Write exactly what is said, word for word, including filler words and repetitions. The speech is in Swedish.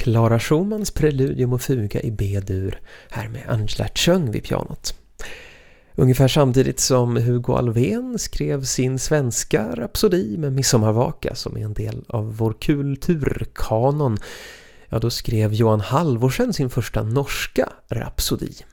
Clara Schumanns preludium och fuga i B-dur, här med Angela Chung vid pianot. Ungefär samtidigt som Hugo Alfvén skrev sin svenska rapsodi med Midsommarvaka, som är en del av vår kulturkanon, ja, då skrev Johan Halvorsen sin första norska rapsodi.